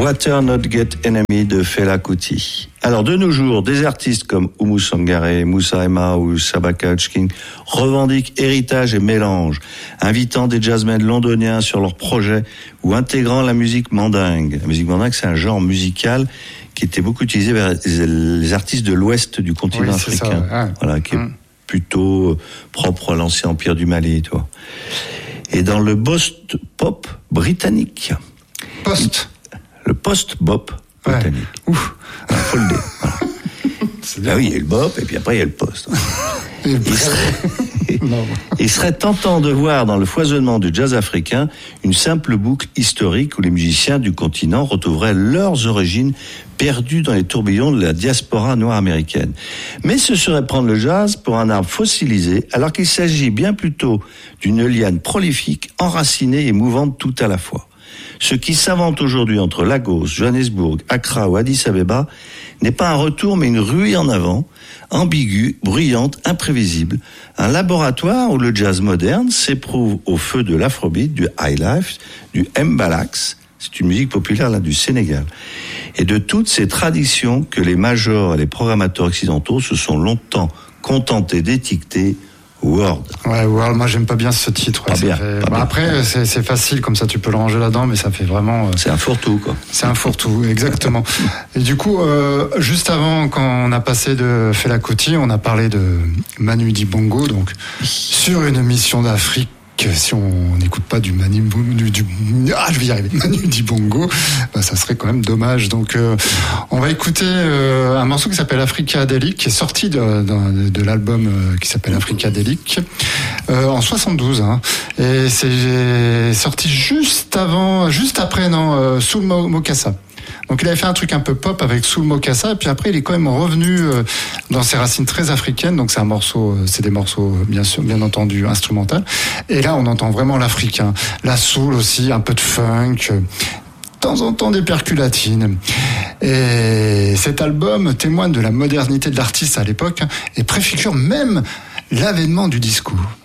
Water Not Get Enemy de Fela Kuti. Alors de nos jours, des artistes comme Oumou Sangaré, Moussa Emma ou Sabaka Hutchkin revendiquent héritage et mélange, invitant des jazzmen londoniens sur leurs projets ou intégrant la musique mandingue. La musique mandingue, c'est un genre musical qui était beaucoup utilisé vers les artistes de l'ouest du continent africain. Ça, ouais. Voilà, qui est plutôt propre à l'ancien empire du Mali, tu vois. Et dans le post-pop britannique. Le post-bop britannique. Ouf. Faut le dire. Voilà. Ah oui, il y a le bop et puis après il y a le post. Il serait tentant de voir dans le foisonnement du jazz africain une simple boucle historique où les musiciens du continent retrouveraient leurs origines perdues dans les tourbillons de la diaspora noire américaine. Mais ce serait prendre le jazz pour un arbre fossilisé, alors qu'il s'agit bien plutôt d'une liane prolifique, enracinée et mouvante tout à la fois. Ce qui s'invente aujourd'hui entre Lagos, Johannesburg, Accra ou Addis Abeba n'est pas un retour mais une ruée en avant, ambiguë, bruyante, imprévisible. Un laboratoire où le jazz moderne s'éprouve au feu de l'afrobeat, du highlife, du mbalax, c'est une musique populaire là du Sénégal, et de toutes ces traditions que les majors et les programmateurs occidentaux se sont longtemps contentés d'étiqueter World. Ouais, World, moi j'aime pas bien ce titre. Pas bien. Après, c'est facile, comme ça tu peux le ranger là-dedans, mais ça fait vraiment... C'est un fourre-tout, quoi. C'est un fourre-tout, exactement. Et du coup, juste avant, quand on a passé de Fela Kuti, on a parlé de Manu Dibango, donc sur une mission d'Afrique. Si on n'écoute pas du Manu Dibango, bah, ça serait quand même dommage. Donc, on va écouter un morceau qui s'appelle Africadelic, qui est sorti de l'album qui s'appelle Africadelic en 72. Hein. Et c'est sorti juste après, Soul Mokassa. Donc il avait fait un truc un peu pop avec Soul Mokassa, et puis après il est quand même revenu dans ses racines très africaines. Donc c'est des morceaux bien entendu instrumentaux. Et là on entend vraiment l'africain, la soul aussi, un peu de funk, de temps en temps des perculatines. Et cet album témoigne de la modernité de l'artiste à l'époque et préfigure même l'avènement du disco.